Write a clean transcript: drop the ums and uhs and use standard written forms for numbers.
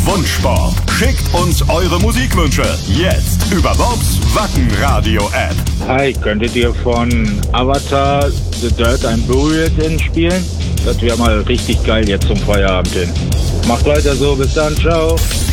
Wunschsport. Schickt uns eure Musikwünsche. Jetzt über Bobs Wacken-Radio-App. Hi, könntet ihr von Avatar The Dirt I'm Buried In spielen? Das wäre mal richtig geil jetzt zum Feierabend hin. Macht weiter so, bis dann, ciao.